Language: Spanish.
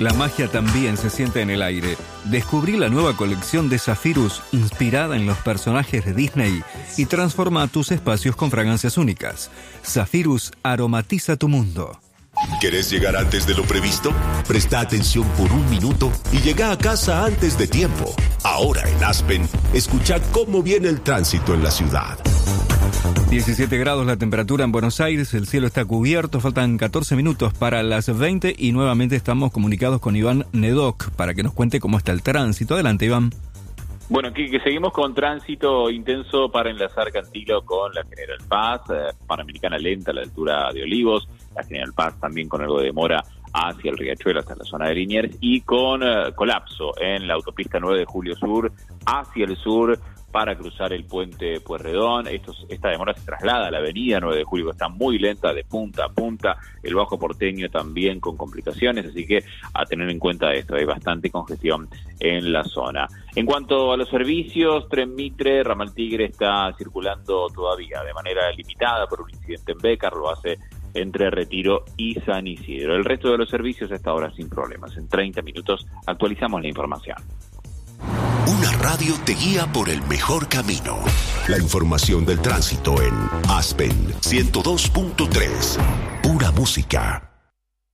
La magia también se siente en el aire. Descubrí la nueva colección de Zephyrus inspirada en los personajes de Disney y transforma tus espacios con fragancias únicas. Zephyrus aromatiza tu mundo. ¿Querés llegar antes de lo previsto? Presta atención por un minuto y llega a casa antes de tiempo. Ahora en Aspen, escucha cómo viene el tránsito en la ciudad. 17 grados la temperatura en Buenos Aires, el cielo está cubierto, faltan 14 minutos para las 20 y nuevamente estamos comunicados con Iván Nedoc para que nos cuente cómo está el tránsito. Adelante, Iván. Bueno, aquí que seguimos con tránsito intenso para enlazar Cantilo con la General Paz, Panamericana lenta a la altura de Olivos, la General Paz también con algo de demora hacia el Riachuelo, hasta la zona de Liniers, y con colapso en la autopista 9 de Julio Sur hacia el sur para cruzar el puente Pueyrredón. Esta demora se traslada a la avenida 9 de Julio, que está muy lenta de punta a punta, el Bajo Porteño también con complicaciones, así que a tener en cuenta esto, hay bastante congestión en la zona. En cuanto a los servicios, Tren Mitre, Ramal Tigre está circulando todavía de manera limitada por un incidente en Bécar, lo hace entre Retiro y San Isidro. El resto de los servicios hasta ahora sin problemas. En 30 minutos actualizamos la información. Una radio te guía por el mejor camino. La información del tránsito en Aspen 102.3. Pura música.